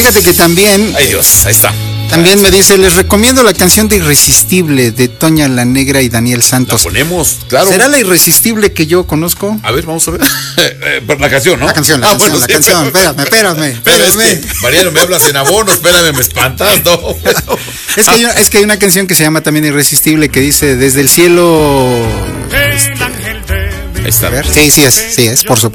Fíjate que también... Ay Dios, ahí está. También me dice, les recomiendo la canción de Irresistible de Toña la Negra y Daniel La Santos. ponemos, claro. ¿Será la Irresistible que yo conozco? A ver, vamos a ver. La canción, ¿no? La canción, Bueno, sí, Espérame. Mariano, me hablas en abono, espérame, me espantas, no. Es que hay una canción que se llama también Irresistible que dice, desde el cielo... Ahí está. A ver, sí es, por supuesto.